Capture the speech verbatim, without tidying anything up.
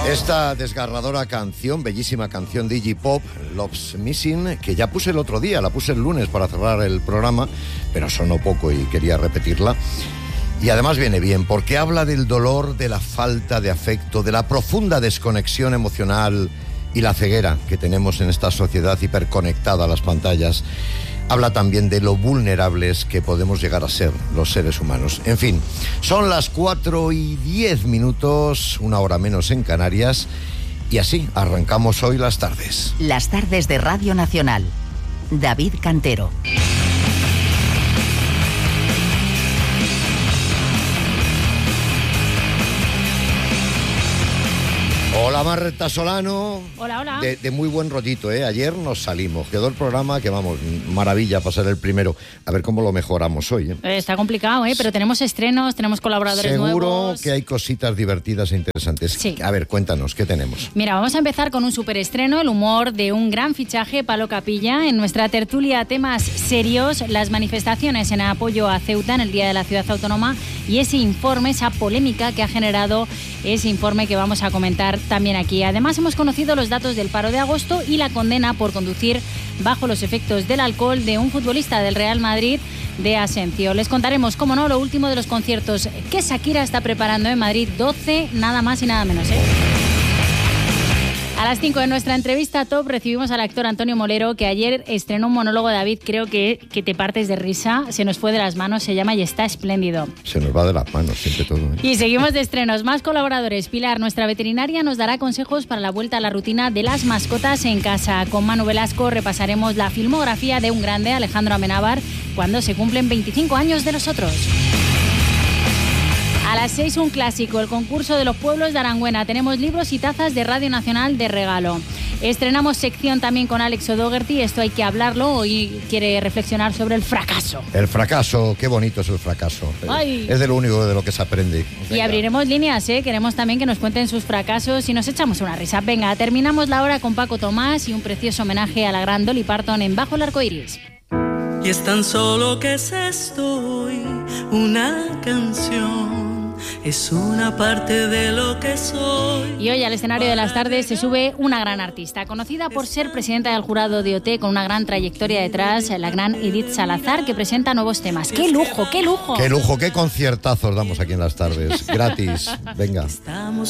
Esta desgarradora canción, bellísima canción de Iggy Pop, Love's Missing, que ya puse el otro día, la puse el lunes para cerrar el programa, pero sonó poco y quería repetirla. Y además viene bien, porque habla del dolor, de la falta de afecto, de la profunda desconexión emocional y la ceguera que tenemos en esta sociedad hiperconectada a las pantallas. Habla también de lo vulnerables que podemos llegar a ser los seres humanos. En fin, son las cuatro y diez minutos, una hora menos en Canarias, y así arrancamos hoy las tardes. Las tardes de Radio Nacional. David Cantero. Hola Marta Solano. Hola, hola. De, de muy buen rollito, ¿eh? Ayer nos salimos, quedó el programa que vamos, maravilla pasar el primero. A ver cómo lo mejoramos hoy, ¿eh? Está complicado, ¿eh? Pero tenemos estrenos, tenemos colaboradores Seguro nuevos. Seguro que hay cositas divertidas e interesantes. Sí. A ver, cuéntanos, ¿qué tenemos? Mira, vamos a empezar con un superestreno, el humor de un gran fichaje, Palo Capilla. En nuestra tertulia, temas serios, las manifestaciones en apoyo a Ceuta en el Día de la Ciudad Autónoma y ese informe, esa polémica que ha generado ese informe que vamos a comentar también aquí. Además, hemos conocido los datos del paro de agosto y la condena por conducir bajo los efectos del alcohol de un futbolista del Real Madrid, de Asencio. Les contaremos, como no, lo último de los conciertos que Shakira está preparando en Madrid, doce, nada más y nada menos, ¿eh? A las cinco de nuestra entrevista top recibimos al actor Antonio Molero, que ayer estrenó un monólogo. David, creo que, que te partes de risa, se nos fue de las manos, se llama Y está espléndido. Se nos va de las manos siempre todo, ¿eh? Y seguimos de estrenos, más colaboradores. Pilar, nuestra veterinaria, nos dará consejos para la vuelta a la rutina de las mascotas en casa. Con Manu Velasco repasaremos la filmografía de un grande, Alejandro Amenábar, cuando se cumplen veinticinco años de nosotros. A las seis, un clásico, el concurso de los pueblos de Aranguena. Tenemos libros y tazas de Radio Nacional de regalo. Estrenamos sección también con Alex O'Dougherty, esto hay que hablarlo, hoy quiere reflexionar sobre el fracaso. El fracaso, qué bonito es el fracaso. Ay. Es de lo único de lo que se aprende. Venga. Y abriremos líneas, ¿eh? Queremos también que nos cuenten sus fracasos y nos echamos una risa. Venga, terminamos la hora con Paco Tomás y un precioso homenaje a la gran Dolly Parton en Bajo el Arco Iris. Y es tan solo que es esto hoy, una canción. Es una parte de lo que soy. Y hoy al escenario de las tardes se sube una gran artista, conocida por ser presidenta del jurado de O T, con una gran trayectoria detrás, la gran Edith Salazar, que presenta nuevos temas. ¡Qué lujo, qué lujo! ¡Qué lujo, qué conciertazos damos aquí en las tardes! Gratis, venga.